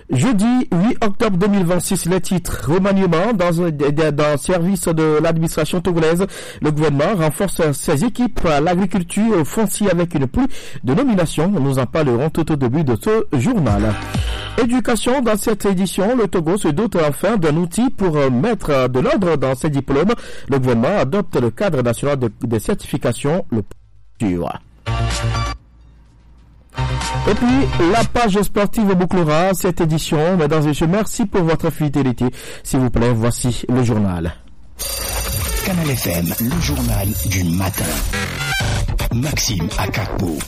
Jeudi 8 octobre 2026, les titres remaniement dans le service de l'administration togolaise. Le gouvernement renforce ses équipes à l'agriculture foncière avec une pluie de nominations. Nous en parlerons tout au début de ce journal. Éducation, dans cette édition, le Togo se dote enfin d'un outil pour mettre de l'ordre dans ses diplômes. Le gouvernement adopte le cadre national des certifications, le PUR. Et puis, la page sportive bouclera cette édition. Mesdames et messieurs, merci pour votre fidélité. S'il vous plaît, voici le journal. Canal FM, le journal du matin. Maxime Akakbo.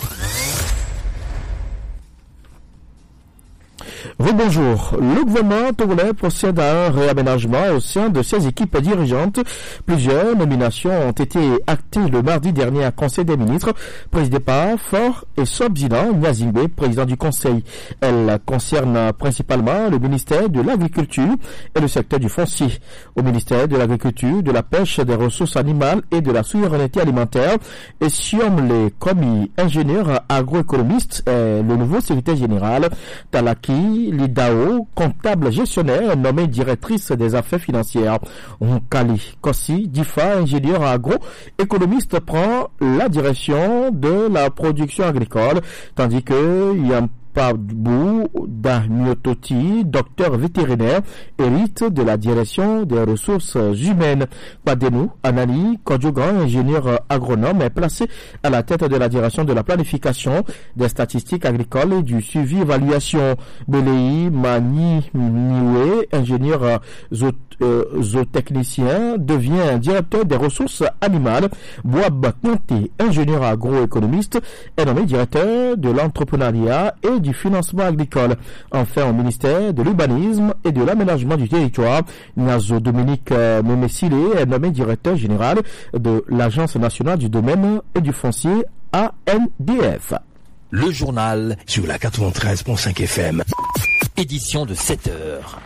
Rebonjour. Le gouvernement togolais procède à un réaménagement au sein de ses équipes dirigeantes. Plusieurs nominations ont été actées le mardi dernier à Conseil des ministres, présidé par Fort et Sobzina Nyazingbe, président du Conseil. Elle concerne principalement le ministère de l'Agriculture et le secteur du foncier. Au ministère de l'Agriculture, de la pêche, des ressources animales et de la souveraineté alimentaire, et Siomle Komi, ingénieur agroéconomiste, est le nouveau secrétaire général. Talaki Lidao, comptable gestionnaire, nommée directrice des affaires financières. Nkali Kossi Difa, ingénieur agro-économiste, prend la direction de la production agricole, tandis que Pabou Damiototi, docteur vétérinaire, hérite de la direction des ressources humaines. Padenu Anani Kodjogan, ingénieur agronome, est placé à la tête de la direction de la planification, des statistiques agricoles et du suivi-évaluation. Belei Mani Niwe, ingénieur zootechnicien, devient directeur des ressources animales. Boab Konte, ingénieur agroéconomiste, est nommé directeur de l'entrepreneuriat et du financement agricole. Enfin, au ministère de l'urbanisme et de l'aménagement du territoire, Nazo Dominique Memesile est nommé directeur général de l'Agence nationale du domaine et du foncier ANDF. Le journal sur la 93.5 FM. Édition de 7 heures.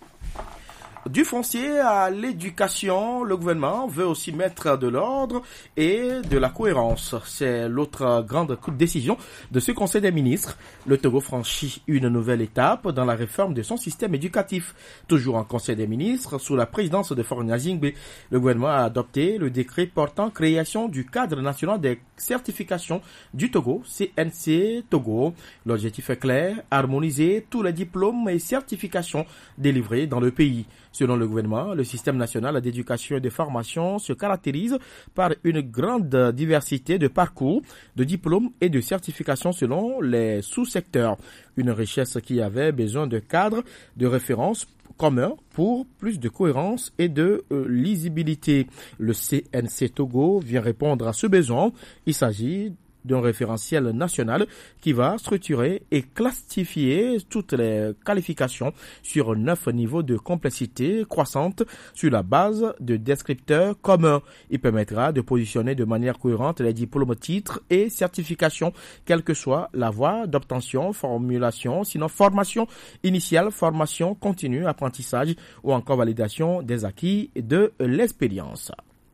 Du foncier à l'éducation, le gouvernement veut aussi mettre de l'ordre et de la cohérence. C'est l'autre grande décision de ce Conseil des ministres. Le Togo franchit une nouvelle étape dans la réforme de son système éducatif. Toujours en Conseil des ministres, sous la présidence de Fort Nyazingbe, le gouvernement a adopté le décret portant création du cadre national des certifications du Togo, CNC Togo. L'objectif est clair, harmoniser tous les diplômes et certifications délivrés dans le pays. Selon le gouvernement, le système national d'éducation et de formation se caractérise par une grande diversité de parcours, de diplômes et de certifications selon les sous-secteurs. Une richesse qui avait besoin de cadres de référence communs pour plus de cohérence et de lisibilité. Le CNC Togo vient répondre à ce besoin. Il s'agit d'un référentiel national qui va structurer et classifier toutes les qualifications sur 9 niveaux de complexité croissante sur la base de descripteurs communs. Il permettra de positionner de manière cohérente les diplômes, titres et certifications, quelle que soit la voie d'obtention, formulation, sinon formation initiale, formation continue, apprentissage ou encore validation des acquis de l'expérience.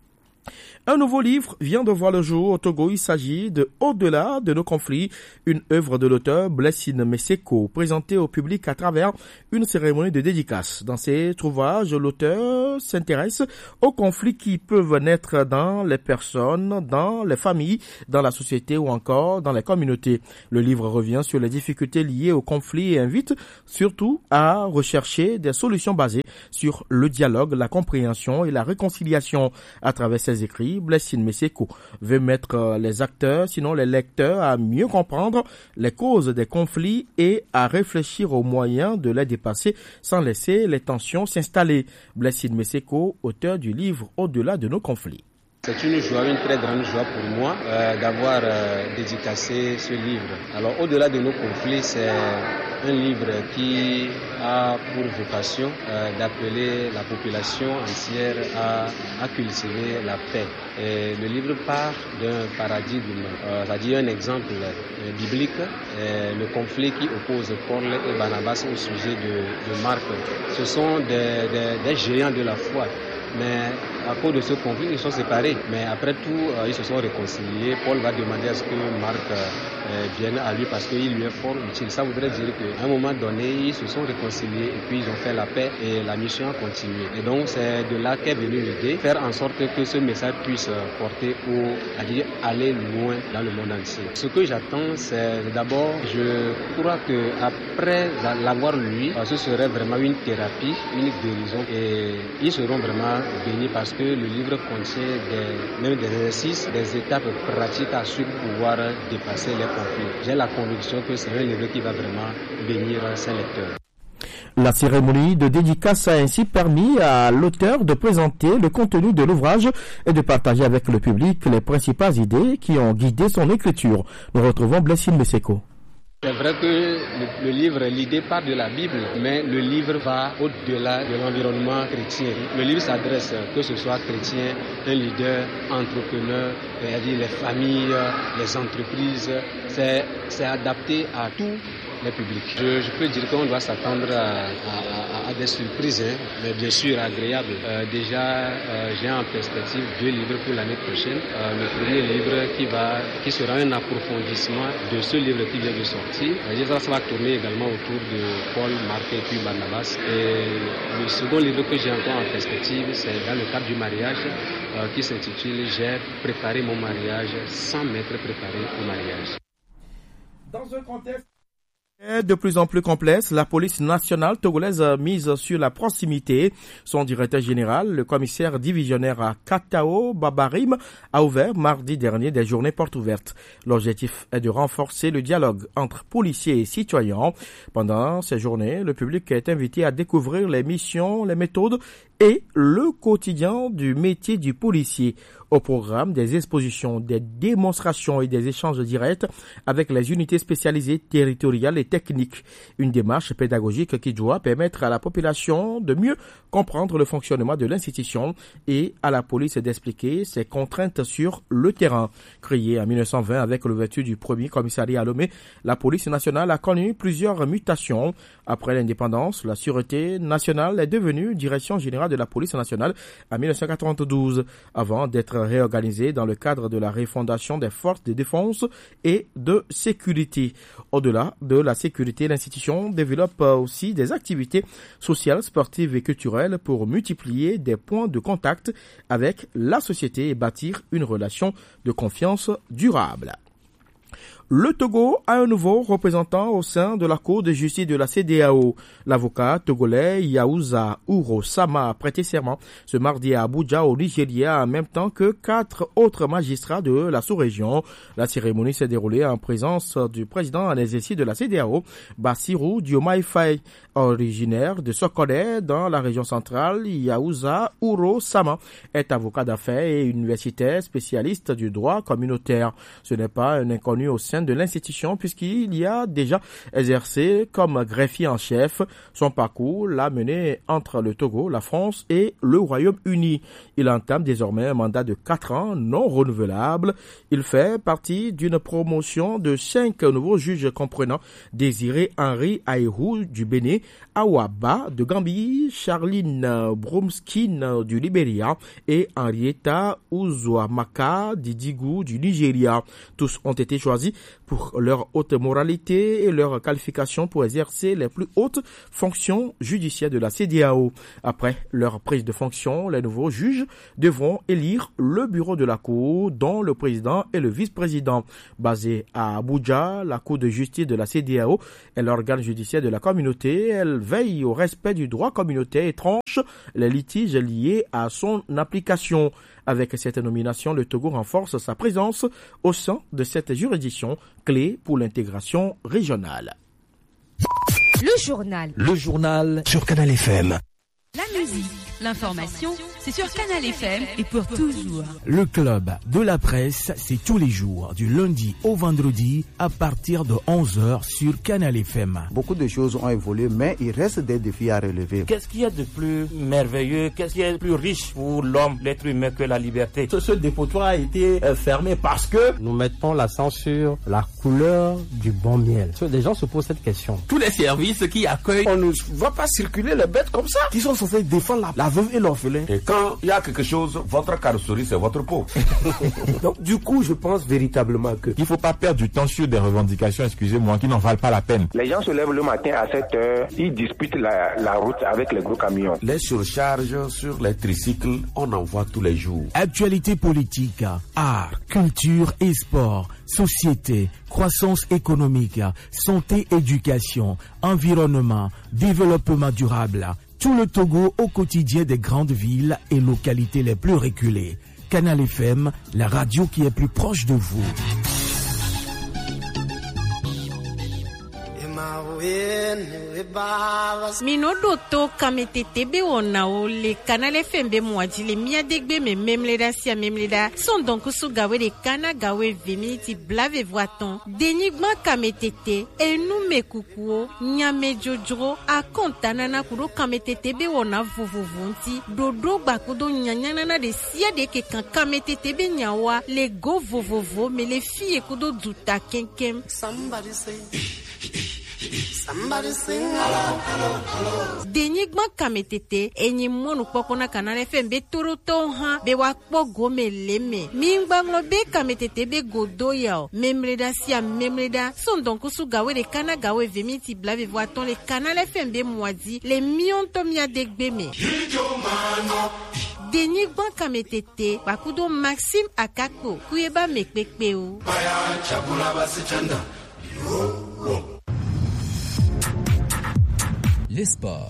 Un nouveau livre vient de voir le jour au Togo. Il s'agit de Au-delà de nos conflits, une œuvre de l'auteur Blessing Meseko, présentée au public à travers une cérémonie de dédicace. Dans ses trouvages, l'auteur s'intéresse aux conflits qui peuvent naître dans les personnes, dans les familles, dans la société ou encore dans les communautés. Le livre revient sur les difficultés liées aux conflits et invite surtout à rechercher des solutions basées sur le dialogue, la compréhension et la réconciliation. À travers ses écrits, Blessing Meseko veut mettre les acteurs, sinon les lecteurs, à mieux comprendre les causes des conflits et à réfléchir aux moyens de les dépasser sans laisser les tensions s'installer. Blessing Meseko, auteur du livre Au-delà de nos conflits. C'est une joie, une très grande joie pour moi d'avoir dédicacé ce livre. Alors, Au-delà de nos conflits, c'est un livre qui a pour vocation d'appeler la population entière à cultiver la paix. Et le livre part d'un paradigme, c'est-à-dire un exemple biblique, le conflit qui oppose Paul et Barnabas au sujet de Marc. Ce sont des géants de la foi. Mais à cause de ce conflit, ils sont séparés. Mais après tout, ils se sont réconciliés. Paul va demander à ce que Marc vienne à lui parce qu'il lui est fort utile. Ça voudrait dire qu'à un moment donné, ils se sont réconciliés et puis ils ont fait la paix et la mission a continué. Et donc, c'est de là qu'est venue l'idée, faire en sorte que ce message puisse porter c'est-à-dire aller loin dans le monde entier. Ce que j'attends, c'est d'abord, je crois qu'après l'avoir lu, ce serait vraiment une thérapie, une guérison et ils seront vraiment bénis parce que le livre contient même des exercices, des étapes pratiques à suivre pour pouvoir dépasser les conflits. J'ai la conviction que c'est un livre qui va vraiment bénir ses lecteurs. La cérémonie de dédicace a ainsi permis à l'auteur de présenter le contenu de l'ouvrage et de partager avec le public les principales idées qui ont guidé son écriture. Nous retrouvons Blessine Meseko. C'est vrai que le livre, l'idée part de la Bible, mais le livre va au-delà de l'environnement chrétien. Le livre s'adresse, que ce soit chrétien, un leader, entrepreneur, c'est-à-dire les familles, les entreprises. C'est adapté à tous les publics. Je peux dire qu'on doit s'attendre à des surprises, mais bien sûr agréables. Déjà, j'ai en perspective 2 livres pour l'année prochaine. Le premier livre qui sera un approfondissement de ce livre qui vient de sortir. Ça va tourner également autour de Paul, Marc et puis Barnabas. Et le second livre que j'ai encore en perspective, c'est dans le cadre du mariage, qui s'intitule « J'ai préparé mon mariage sans m'être préparé au mariage ». Dans un contexte de plus en plus complexe, la police nationale togolaise mise sur la proximité. Son directeur général, le commissaire divisionnaire à Katao Babarim, a ouvert mardi dernier des journées portes ouvertes. L'objectif est de renforcer le dialogue entre policiers et citoyens. Pendant ces journées, le public est invité à découvrir les missions, les méthodes et le quotidien du métier du policier. Au programme, des expositions, des démonstrations et des échanges directs avec les unités spécialisées territoriales et techniques. Une démarche pédagogique qui doit permettre à la population de mieux comprendre le fonctionnement de l'institution et à la police d'expliquer ses contraintes sur le terrain. Créée en 1920 avec l'ouverture du premier commissariat à Lomé, la police nationale a connu plusieurs mutations. Après l'indépendance, la Sûreté nationale est devenue Direction générale de la police nationale en 1992, avant d'être réorganisée dans le cadre de la refondation des forces de défense et de sécurité. Au-delà de la sécurité, l'institution développe aussi des activités sociales, sportives et culturelles pour multiplier des points de contact avec la société et bâtir une relation de confiance durable. Le Togo a un nouveau représentant au sein de la Cour de justice de la CEDEAO. L'avocat togolais Yaouza Ouro Sama a prêté serment ce mardi à Abuja au Nigeria en même temps que 4 autres magistrats de la sous-région. La cérémonie s'est déroulée en présence du président en exercice de la CEDEAO, Bassirou Diomaye Faye. Originaire de Sokone dans la région centrale, Yaouza Ouro Sama est avocat d'affaires et universitaire spécialiste du droit communautaire. Ce n'est pas un inconnu au sein de l'institution puisqu'il y a déjà exercé comme greffier en chef. Son parcours l'a mené entre le Togo, la France et le Royaume-Uni. Il entame désormais un mandat de 4 ans non renouvelable. Il fait partie d'une promotion de 5 nouveaux juges comprenant Désiré Henri Aïrou du Bénin, Awaba de Gambie, Charline Bromskin du Libéria et Henrietta Uzoamaka d'Idigou du Nigeria. Tous ont été choisis pour leur haute moralité et leur qualification pour exercer les plus hautes fonctions judiciaires de la CEDEAO. Après leur prise de fonction, les nouveaux juges devront élire le bureau de la Cour, dont le président et le vice-président. Basée à Abuja, la Cour de justice de la CEDEAO est l'organe judiciaire de la communauté. Elle veille au respect du droit communautaire et tranche les litiges liés à son application. Avec cette nomination, le Togo renforce sa présence au sein de cette juridiction clé pour l'intégration régionale. Le journal. Le journal sur Canal FM. La musique. L'information, c'est sur Canal FM et pour toujours. Le club de la presse, c'est tous les jours, du lundi au vendredi, à partir de 11h sur Canal FM. Beaucoup de choses ont évolué, mais il reste des défis à relever. Qu'est-ce qu'il y a de plus merveilleux, qu'est-ce qu'il y a de plus riche pour l'homme, l'être humain, que la liberté? Ce dépotoir a été fermé parce que nous mettons l'accent sur la couleur du bon miel. Les gens se posent cette question. Tous les services qui accueillent, on ne va pas circuler les bêtes comme ça, qui sont censés défendre la veuve et l'orphelin. Et quand il y a quelque chose, votre carrosserie, c'est votre peau. Donc du coup, je pense véritablement qu'il ne faut pas perdre du temps sur des revendications, excusez-moi, qui n'en valent pas la peine. Les gens se lèvent le matin à 7h, ils disputent la route avec les gros camions. Les surcharges sur les tricycles, on en voit tous les jours. Actualité politique, art, culture et sport, société, croissance économique, santé, éducation, environnement, développement durable. Tout le Togo au quotidien des grandes villes et localités les plus reculées. Canal FM, la radio qui est plus proche de vous. Minodo to kametete be onao le Canal FM be moaji le miadegbe me memleda sia memleda son donc sugawe de kana gawe vemiti blave voiton denigma kametete enu mekukuo nyame jojro a kontanana kudo kametete be ona vuvuvunti dodo bakudo nyanyanana de sia de ke kan kametete be nyawa le go vovovo me le fille kudo duta kenkem. Somebody sing hello, hello, hello. Denigma kametete enyi monu pokona Canal FM be toroto ha be wakpo gome leme mingbanglo be kametete be godo yao memreda sia memreda son donc sugawe de kana gawe vemiti blave voiton le Canal FM be moadi le mionto mia degbe me Denigma kametete bakudo Maxime Akako kuyeba mekpekpeo baya chabula basichanda yo. Les sports.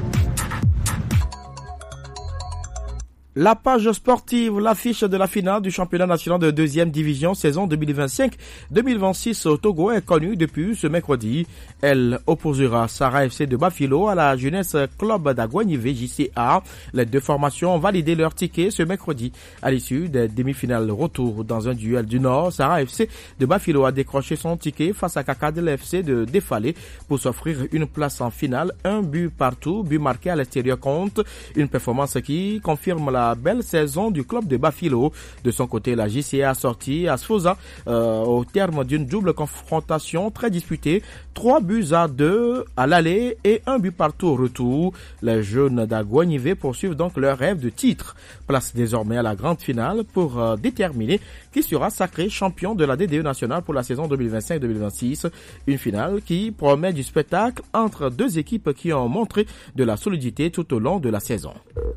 La page sportive, l'affiche de la finale du championnat national de deuxième division saison 2025-2026 au Togo est connue depuis ce mercredi. Elle opposera Sarah FC de Bafilo à la Jeunesse Club d'Aguanivé JCA. Les deux formations ont validé leur ticket ce mercredi. À l'issue des demi-finales retour dans un duel du Nord, Sarah FC de Bafilo a décroché son ticket face à Kakadel FC de Défalé pour s'offrir une place en finale. Un but partout, but marqué à l'extérieur compte. Une performance qui confirme la belle saison du club de Bafilo. De son côté, la JCA a sorti à Sfosa au terme d'une double confrontation très disputée. 3-2 à l'aller et un but partout au retour. Les jeunes d'Aguanivé poursuivent donc leur rêve de titre. Place désormais à la grande finale pour déterminer qui sera sacré champion de la DDE nationale pour la saison 2025-2026. Une finale qui promet du spectacle entre deux équipes qui ont montré de la solidité tout au long de la saison.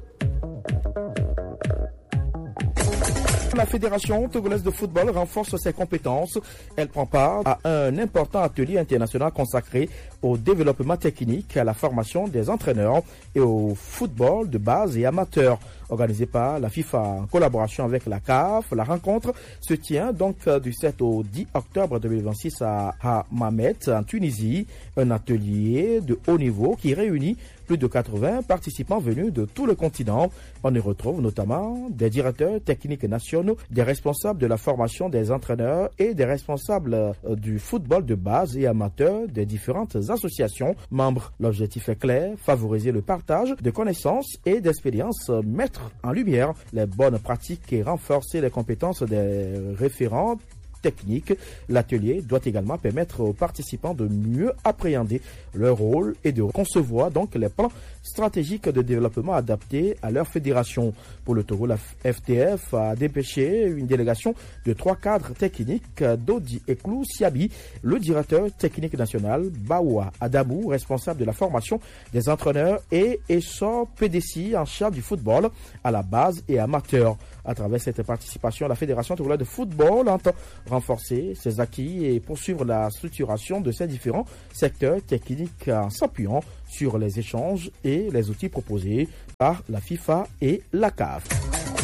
La Fédération togolaise de football renforce ses compétences. Elle prend part à un important atelier international consacré au développement technique, à la formation des entraîneurs et au football de base et amateur. Organisé par la FIFA en collaboration avec la CAF, la rencontre se tient donc du 7 au 10 octobre 2026 à Hammamet, en Tunisie. Un atelier de haut niveau qui réunit plus de 80 participants venus de tout le continent. On y retrouve notamment des directeurs techniques nationaux, des responsables de la formation des entraîneurs et des responsables du football de base et amateur des différentes associations membres. L'objectif est clair, favoriser le partage de connaissances et d'expériences, mettre en lumière les bonnes pratiques et renforcer les compétences des référents technique. L'atelier doit également permettre aux participants de mieux appréhender leur rôle et de concevoir donc les plans stratégiques de développement adaptés à leur fédération. Pour le Togo, la FTF a dépêché une délégation de 3 cadres techniques, Dodi Eklou Siabi, le directeur technique national, Baoua Adamou, responsable de la formation des entraîneurs, et Essor PDC en charge du football à la base et amateur. À travers cette participation, la Fédération togolaise de football entend renforcer ses acquis et poursuivre la structuration de ces différents secteurs techniques en s'appuyant sur les échanges et les outils proposés par la FIFA et la CAF.